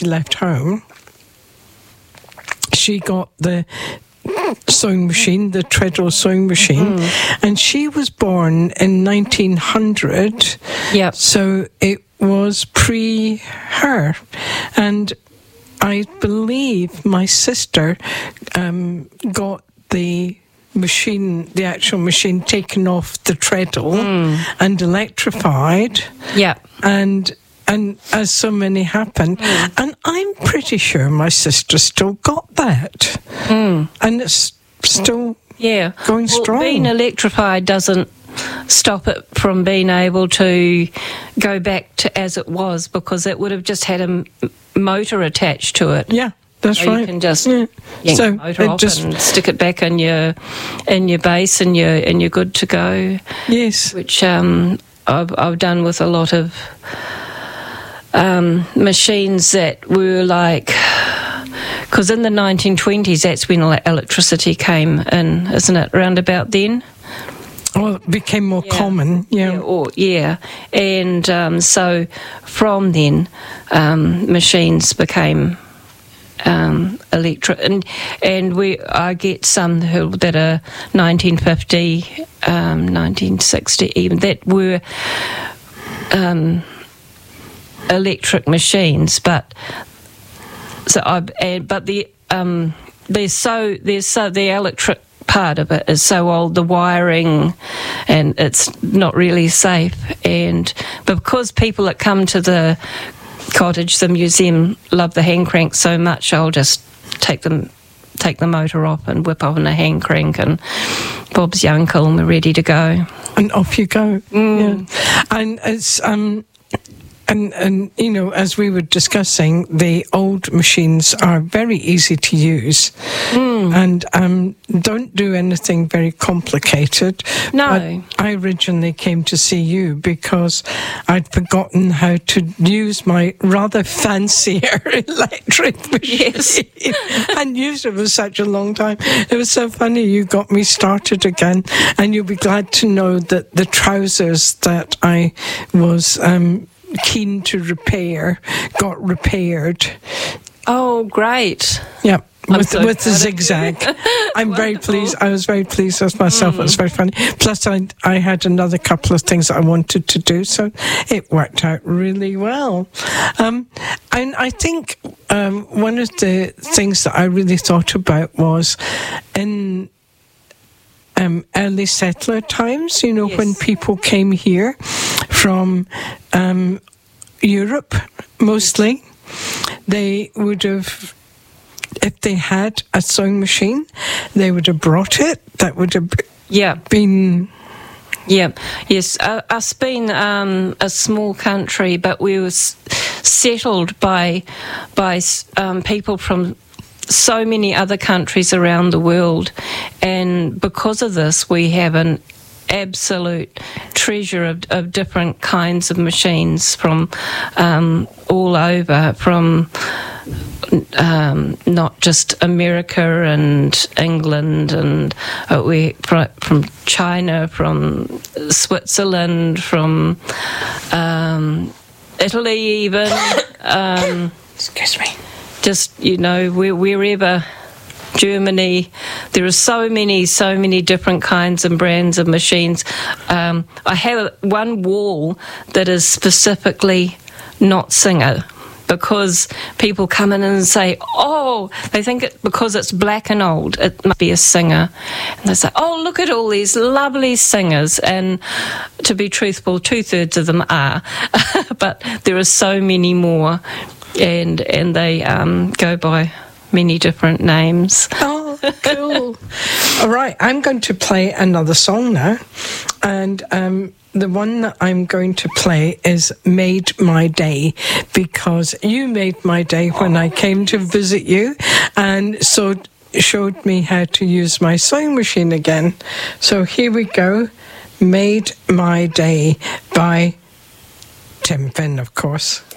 she left home, she got the sewing machine, the treadle sewing machine, and she was born in 1900. Yep. So it was pre her, and I believe my sister got the machine, the actual machine, taken off the treadle and electrified. Yeah. And as so many happen, and I'm pretty sure my sister still got that, and it's still going strong. Being electrified doesn't stop it from being able to go back to as it was, because it would have just had a motor attached to it. Yeah, that's so right. You can just yank the motor off and stick it back in your base, and you're good to go. Yes, which I've done with a lot of machines that were like, because in the 1920s, that's when electricity came in, isn't it? Round about then. Well, it became more common, and so from then, machines became electric, and I get some that are 1950, 1960 even, that were electric machines, but the electric part of it is so old, the wiring, and it's not really safe. But because people that come to the cottage, the museum, love the hand crank so much, I'll just take the motor off and whip on a hand crank, and Bob's your uncle, and we're ready to go. And off you go. Yeah. And it's And you know, as we were discussing, the old machines are very easy to use, and don't do anything very complicated. No. But I originally came to see you because I'd forgotten how to use my rather fancier electric machine. Yes. And used it for such a long time. It was so funny. You got me started again, and you'll be glad to know that the trousers that I was keen to repair got repaired. Oh, great. Yeah, with the so zigzag. I'm very pleased. I was very pleased with myself. It was very funny. Plus, I had another couple of things I wanted to do, so it worked out really well. And I think one of the things that I really thought about was in early settler times, you know, Yes. when people came here from Europe, mostly, they would have, if they had a sewing machine, they would have brought it. That would have been... Yeah, yes. Us being a small country, but we were settled by people from so many other countries around the world, and because of this, we have an absolute treasure of different kinds of machines from all over, from not just America and England, and we from China, from Switzerland, from Italy even. Excuse me. Just, you know, wherever, Germany, there are so many different kinds and brands of machines. I have one wall that is specifically not Singer, because people come in and say, oh, they think because it's black and old, it must be a Singer. And they say, oh, look at all these lovely Singers. And to be truthful, 2/3 of them are. But there are so many more, and they go by many different names. Oh, cool. All right, I'm going to play another song now. And the one that I'm going to play is Made My Day, because you made my day when I came to visit you, and so showed me how to use my sewing machine again. So here we go. Made My Day by Tim Finn, of course.